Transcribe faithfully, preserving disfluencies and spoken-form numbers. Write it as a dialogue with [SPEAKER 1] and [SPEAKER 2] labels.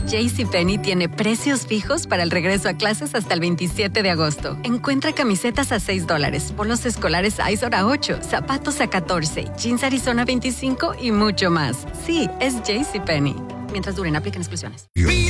[SPEAKER 1] JCPenney tiene precios fijos para el regreso a clases hasta el veintisiete de agosto. Encuentra camisetas a seis dólares, polos escolares Izor a ocho, zapatos a catorce, jeans Arizona veinticinco y mucho más. Sí, es JCPenney. Mientras duren, apliquen exclusiones.